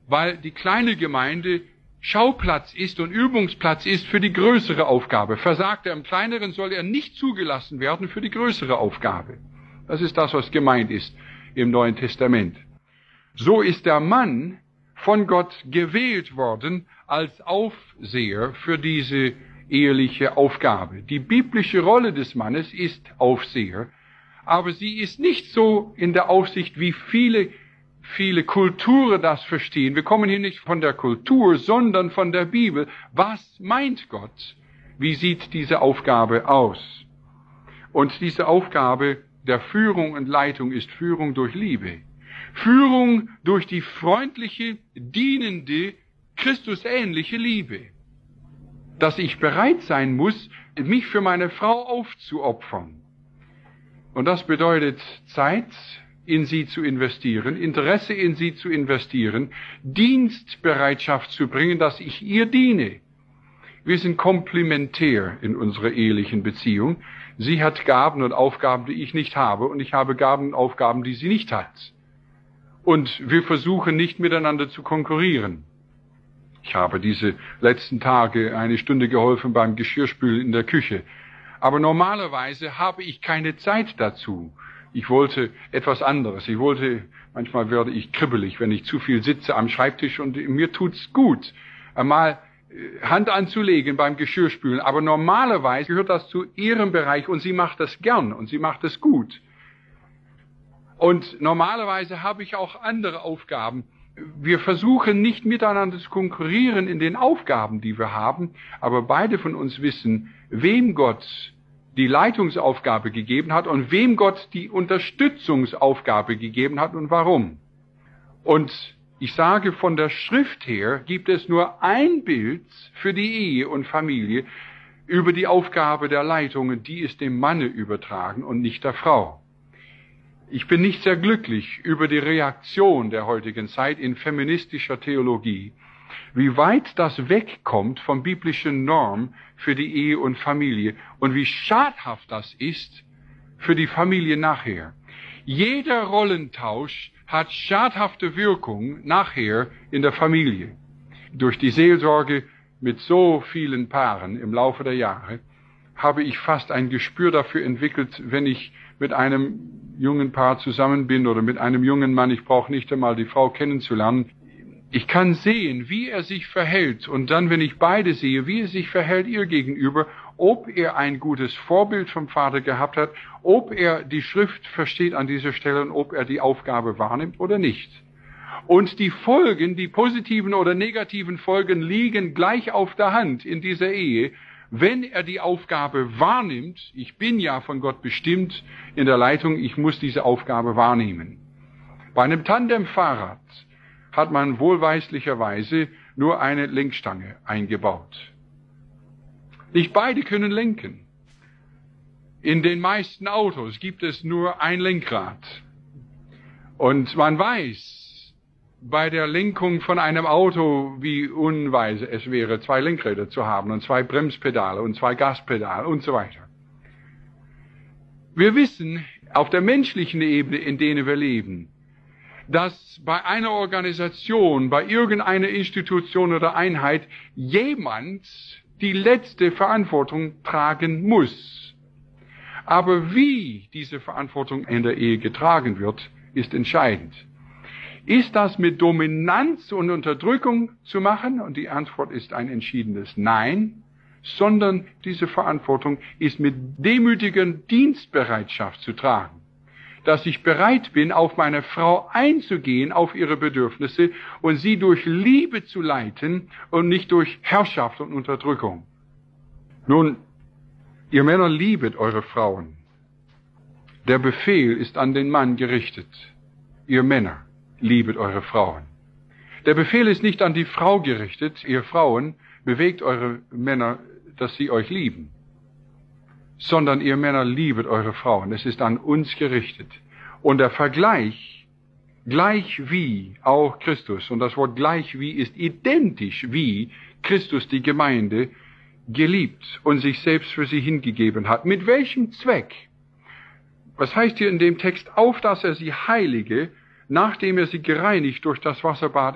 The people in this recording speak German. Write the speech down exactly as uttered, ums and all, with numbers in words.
weil die kleine Gemeinde Schauplatz ist und Übungsplatz ist für die größere Aufgabe. Versagt er im Kleineren, soll er nicht zugelassen werden für die größere Aufgabe. Das ist das, was gemeint ist im Neuen Testament. So ist der Mann von Gott gewählt worden als Aufseher für diese eheliche Aufgabe. Die biblische Rolle des Mannes ist Aufseher, aber sie ist nicht so in der Aufsicht, wie viele, viele Kulturen das verstehen. Wir kommen hier nicht von der Kultur, sondern von der Bibel. Was meint Gott? Wie sieht diese Aufgabe aus? Und diese Aufgabe der Führung und Leitung ist Führung durch Liebe. Führung durch die freundliche, dienende, Christusähnliche Liebe. Dass ich bereit sein muss, mich für meine Frau aufzuopfern. Und das bedeutet Zeit in sie zu investieren, Interesse in sie zu investieren, Dienstbereitschaft zu bringen, dass ich ihr diene. Wir sind komplementär in unserer ehelichen Beziehung. Sie hat Gaben und Aufgaben, die ich nicht habe, und ich habe Gaben und Aufgaben, die sie nicht hat. Und wir versuchen nicht miteinander zu konkurrieren. Ich habe diese letzten Tage eine Stunde geholfen beim Geschirrspülen in der Küche. Aber normalerweise habe ich keine Zeit dazu. Ich wollte etwas anderes. Ich wollte, manchmal werde ich kribbelig, wenn ich zu viel sitze am Schreibtisch, und mir tut's gut, einmal Hand anzulegen beim Geschirrspülen. Aber normalerweise gehört das zu ihrem Bereich, und sie macht das gern und sie macht es gut. Und normalerweise habe ich auch andere Aufgaben. Wir versuchen nicht miteinander zu konkurrieren in den Aufgaben, die wir haben, aber beide von uns wissen, wem Gott die Leitungsaufgabe gegeben hat und wem Gott die Unterstützungsaufgabe gegeben hat und warum. Und ich sage, von der Schrift her gibt es nur ein Bild für die Ehe und Familie über die Aufgabe der Leitung, die ist dem Manne übertragen und nicht der Frau. Ich bin nicht sehr glücklich über die Reaktion der heutigen Zeit in feministischer Theologie, wie weit das wegkommt vom biblischen Norm für die Ehe und Familie und wie schadhaft das ist für die Familie nachher. Jeder Rollentausch hat schadhafte Wirkung nachher in der Familie. Durch die Seelsorge mit so vielen Paaren im Laufe der Jahre habe ich fast ein Gespür dafür entwickelt, wenn ich mit einem jungen Paar zusammen bin oder mit einem jungen Mann, ich brauche nicht einmal die Frau kennenzulernen. Ich kann sehen, wie er sich verhält, und dann, wenn ich beide sehe, wie er sich verhält ihr gegenüber, ob er ein gutes Vorbild vom Vater gehabt hat, ob er die Schrift versteht an dieser Stelle und ob er die Aufgabe wahrnimmt oder nicht. Und die Folgen, die positiven oder negativen Folgen liegen gleich auf der Hand in dieser Ehe, wenn er die Aufgabe wahrnimmt. Ich bin ja von Gott bestimmt in der Leitung, ich muss diese Aufgabe wahrnehmen. Bei einem Tandemfahrrad hat man wohlweislicherweise nur eine Lenkstange eingebaut. Nicht beide können lenken. In den meisten Autos gibt es nur ein Lenkrad. Und man weiß bei der Lenkung von einem Auto, wie unweise es wäre, zwei Lenkräder zu haben und zwei Bremspedale und zwei Gaspedale und so weiter. Wir wissen auf der menschlichen Ebene, in der wir leben, dass bei einer Organisation, bei irgendeiner Institution oder Einheit jemand die letzte Verantwortung tragen muss. Aber wie diese Verantwortung in der Ehe getragen wird, ist entscheidend. Ist das mit Dominanz und Unterdrückung zu machen? Und die Antwort ist ein entschiedenes Nein, sondern diese Verantwortung ist mit demütiger Dienstbereitschaft zu tragen. Dass ich bereit bin, auf meine Frau einzugehen, auf ihre Bedürfnisse und sie durch Liebe zu leiten und nicht durch Herrschaft und Unterdrückung. Nun, ihr Männer, liebet eure Frauen. Der Befehl ist an den Mann gerichtet. Ihr Männer, liebet eure Frauen. Der Befehl ist nicht an die Frau gerichtet. Ihr Frauen, bewegt eure Männer, dass sie euch lieben. Sondern ihr Männer, liebet eure Frauen. Es ist an uns gerichtet. Und der Vergleich, gleich wie auch Christus, und das Wort gleich wie ist identisch wie Christus die Gemeinde geliebt und sich selbst für sie hingegeben hat. Mit welchem Zweck? Was heißt hier in dem Text? Auf, dass er sie heilige, nachdem er sie gereinigt durch das Wasserbad